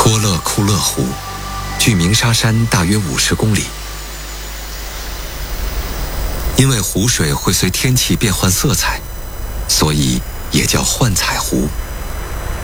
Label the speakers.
Speaker 1: 托勒库勒湖，距鸣沙山大约50公里。因为湖水会随天气变换色彩，所以也叫幻彩湖。